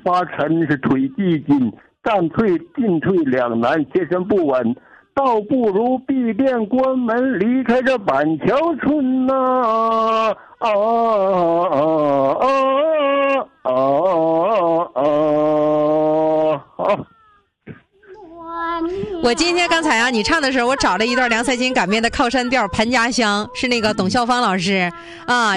发沉，是腿地紧，战退进退两难，切身不稳，倒不如闭店关门，离开这板桥村呐！ 我今天刚才啊，你唱的时候，我找了一段梁赛金擀面的靠山调《盘家乡》，是那个董孝芳老师啊。